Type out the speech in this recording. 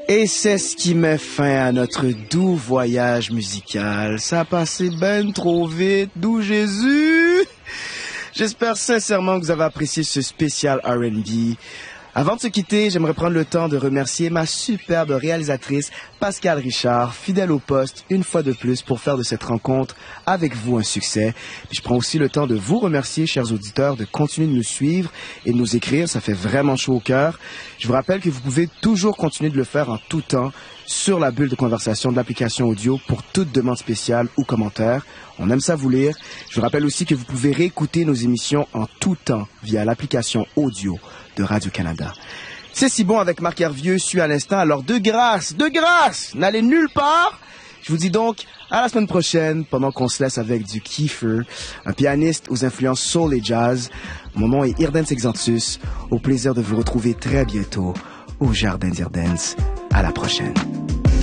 Et c'est ce qui met fin à notre doux voyage musical. Ça a passé ben trop vite, doux Jésus. J'espère sincèrement que vous avez apprécié ce spécial R&B. Avant de se quitter, j'aimerais prendre le temps de remercier ma superbe réalisatrice, Pascal Richard, fidèle au poste, une fois de plus, pour faire de cette rencontre avec vous un succès. Puis je prends aussi le temps de vous remercier, chers auditeurs, de continuer de nous suivre et de nous écrire. Ça fait vraiment chaud au cœur. Je vous rappelle que vous pouvez toujours continuer de le faire en tout temps sur la bulle de conversation de l'application audio pour toute demande spéciale ou commentaire. On aime ça vous lire. Je vous rappelle aussi que vous pouvez réécouter nos émissions en tout temps via l'application audio de Radio-Canada. C'est si bon avec Marc Hervieux, suit à l'instant. Alors de grâce, n'allez nulle part. Je vous dis donc à la semaine prochaine pendant qu'on se laisse avec du Kiefer, un pianiste aux influences soul et jazz. Mon nom est Irdens Exantus. Au plaisir de vous retrouver très bientôt au Jardin d'Irdens. À la prochaine.